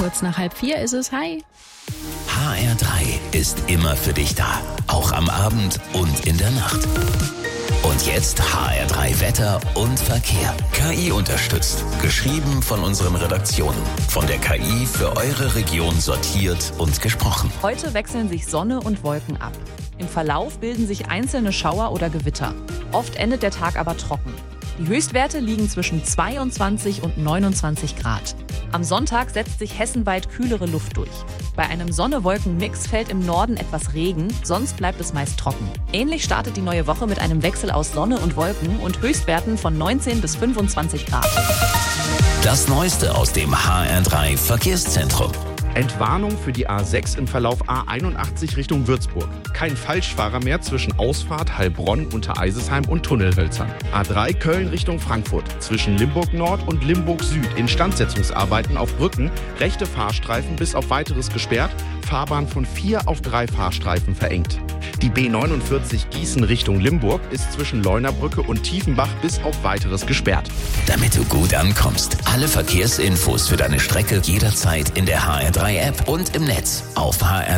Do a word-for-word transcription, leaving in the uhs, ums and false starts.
Kurz nach halb vier ist es. Hi. H R drei ist immer für dich da. Auch am Abend und in der Nacht. Und jetzt H R drei Wetter und Verkehr. K I unterstützt. Geschrieben von unseren Redaktionen. Von der K I für eure Region sortiert und gesprochen. Heute wechseln sich Sonne und Wolken ab. Im Verlauf bilden sich einzelne Schauer oder Gewitter. Oft endet der Tag aber trocken. Die Höchstwerte liegen zwischen zweiundzwanzig und neunundzwanzig Grad. Am Sonntag setzt sich hessenweit kühlere Luft durch. Bei einem Sonne-Wolken-Mix fällt im Norden etwas Regen, sonst bleibt es meist trocken. Ähnlich startet die neue Woche mit einem Wechsel aus Sonne und Wolken und Höchstwerten von neunzehn bis fünfundzwanzig Grad. Das Neueste aus dem H R drei Verkehrszentrum. Entwarnung für die A sechs im Verlauf A einundachtzig Richtung Würzburg. Kein Falschfahrer mehr zwischen Ausfahrt Heilbronn, Untereisesheim und Tunnelhölzern. A drei Köln Richtung Frankfurt. Zwischen Limburg Nord und Limburg Süd. Instandsetzungsarbeiten auf Brücken. Rechte Fahrstreifen bis auf weiteres gesperrt. Fahrbahn von vier auf drei Fahrstreifen verengt. Die B neunundvierzig Gießen Richtung Limburg ist zwischen Leunabrücke und Tiefenbach bis auf weiteres gesperrt. Damit du gut ankommst. Alle Verkehrsinfos für deine Strecke jederzeit in der H R drei App und im Netz auf H R